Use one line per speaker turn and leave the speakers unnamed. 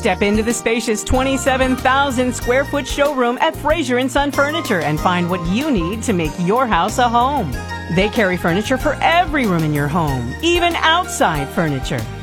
Step into the spacious 27,000 square foot showroom at Fraser & Son Furniture and find what you need to make your house a home. They carry furniture for every room in your home, even outside furniture.